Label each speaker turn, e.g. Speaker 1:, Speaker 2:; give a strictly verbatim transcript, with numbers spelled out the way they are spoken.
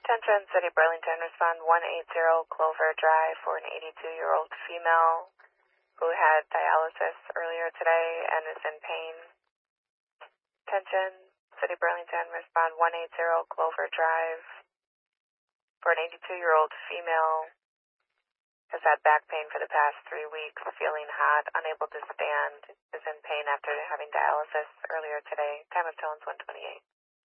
Speaker 1: Attention, City Burlington, respond one eighty Clover Drive for an eighty-two-year-old female who had dialysis earlier today and is in pain. Attention, City Burlington, respond one eighty Clover Drive for an eighty-two-year-old female has had back pain for the past three weeks, feeling hot, unable to stand, is in pain after having dialysis earlier today. Time of Tillins one twenty-eight.